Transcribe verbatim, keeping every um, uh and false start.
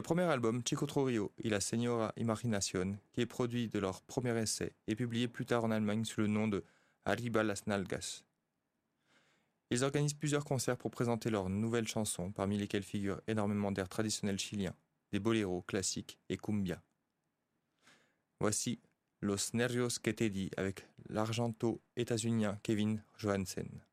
Le premier album, Chico Trujillo y la Señora Imaginación, qui est produit de leur premier essai, est publié plus tard en Allemagne sous le nom de Arriba las Nalgas. Ils organisent plusieurs concerts pour présenter leurs nouvelles chansons, parmi lesquelles figurent énormément d'airs traditionnels chiliens, des boléros classiques et cumbia. Voici Los Nervios que te di avec l'argento états-unien Kevin Johansen.